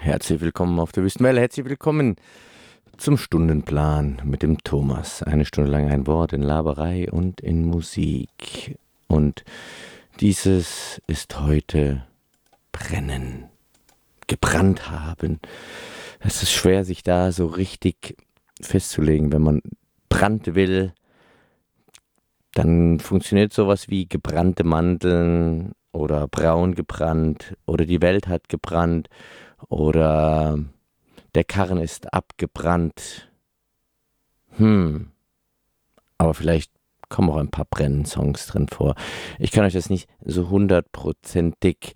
Herzlich willkommen auf der Wüstenwelle. Herzlich willkommen zum Stundenplan mit dem Thomas. Eine Stunde lang ein Wort in Laberei und in Musik. Und dieses ist heute brennen, gebrannt haben. Es ist schwer, sich da so richtig festzulegen. Wenn man Brand will, dann funktioniert sowas wie gebrannte Mandeln oder braun gebrannt oder die Welt hat gebrannt oder der Karren ist abgebrannt. Aber vielleicht kommen auch ein paar Brennen-Songs drin vor. Ich kann euch das nicht so hundertprozentig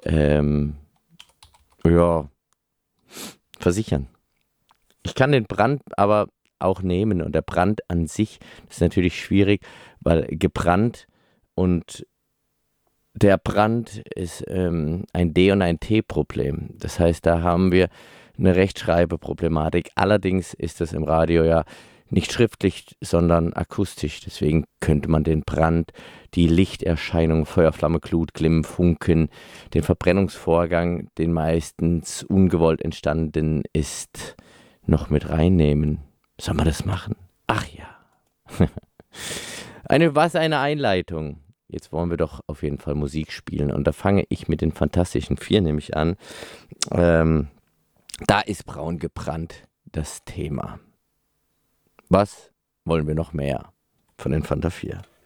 versichern. Ich kann den Brand aber auch nehmen und der Brand an sich ist natürlich schwierig, weil gebrannt und der Brand ist ein D- und ein T-Problem. Das heißt, da haben wir eine Rechtschreibeproblematik. Allerdings ist das im Radio ja nicht schriftlich, sondern akustisch. Deswegen könnte man den Brand, die Lichterscheinung, Feuer, Flamme, Glut, Glimm, Funken, den Verbrennungsvorgang, den meistens ungewollt entstanden ist, noch mit reinnehmen. Soll man das machen? Ach ja. Eine Einleitung. Jetzt wollen wir doch auf jeden Fall Musik spielen. Und da fange ich mit den Fantastischen Vier nämlich an. Da ist braun gebrannt das Thema. Was wollen wir noch mehr von den Fanta 4?